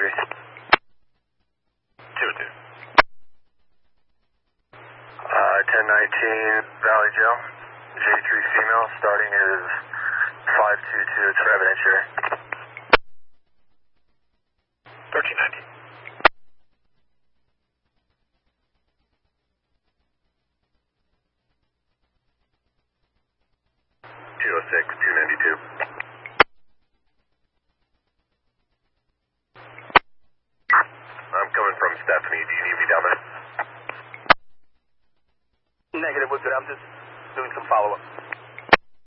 2-2. 1019 Valley Joe. J3 female, starting is 522, it's for evidentiary. 1319. 206, 292. I'm coming from Stephanie. Do you need me down there? Negative, what's it? I'm just doing some follow-up.